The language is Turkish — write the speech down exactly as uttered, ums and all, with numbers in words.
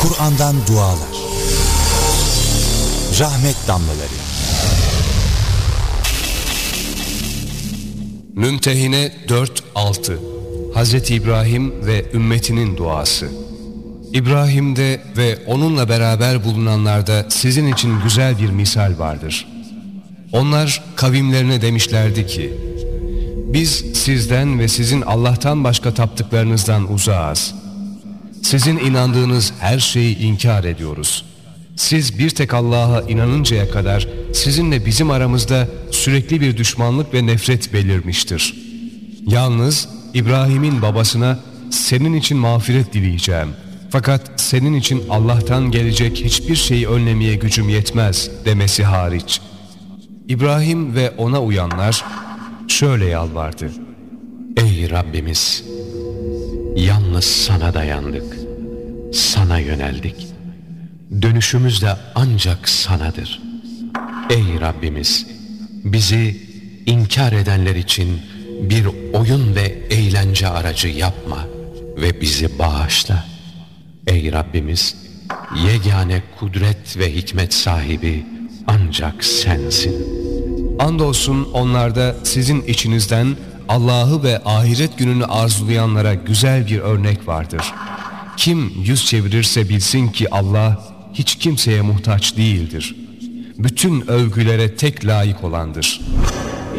Kur'an'dan dualar, rahmet damlaları. Mümtehine dört altı Hazreti İbrahim ve ümmetinin duası. İbrahim'de ve onunla beraber bulunanlarda sizin için güzel bir misal vardır. Onlar kavimlerine demişlerdi ki, biz sizden ve sizin Allah'tan başka taptıklarınızdan uzağız. Sizin inandığınız her şeyi inkar ediyoruz. Siz bir tek Allah'a inanıncaya kadar sizinle bizim aramızda sürekli bir düşmanlık ve nefret belirmiştir. Yalnız İbrahim'in babasına senin için mağfiret dileyeceğim. Fakat senin için Allah'tan gelecek hiçbir şeyi önlemeye gücüm yetmez demesi hariç. İbrahim ve ona uyanlar şöyle yalvardı. Ey Rabbimiz! Yalnız sana dayandık, sana yöneldik. Dönüşümüz de ancak sanadır. Ey Rabbimiz! Bizi inkar edenler için bir oyun ve eğlence aracı yapma ve bizi bağışla. Ey Rabbimiz! Yegane kudret ve hikmet sahibi ancak sensin. Andolsun onlarda sizin içinizden Allah'ı ve ahiret gününü arzulayanlara güzel bir örnek vardır. Kim yüz çevirirse bilsin ki Allah hiç kimseye muhtaç değildir. Bütün övgülere tek layık olandır.